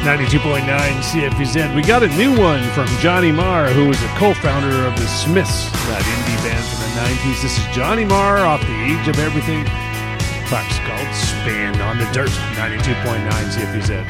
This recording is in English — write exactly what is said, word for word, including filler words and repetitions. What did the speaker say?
ninety-two point nine C F E Z. We got a new one from Johnny Marr, who was a co-founder of the Smiths, that indie band from the nineties. This is Johnny Marr off The Age of Everything. Track's called Spin on the Dirt, ninety-two point nine C F E Z.